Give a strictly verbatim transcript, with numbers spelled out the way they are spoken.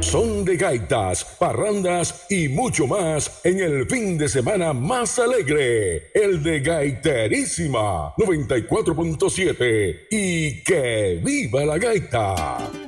son de gaitas, parrandas y mucho más en el fin de semana más alegre, el de Gaiterísima noventa y cuatro punto siete. Y que viva la gaita.